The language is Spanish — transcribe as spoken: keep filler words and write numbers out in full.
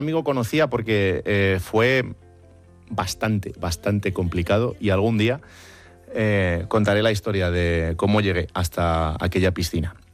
amigo conocía porque eh, fue bastante, bastante complicado y algún día eh, contaré la historia de cómo llegué hasta aquella piscina.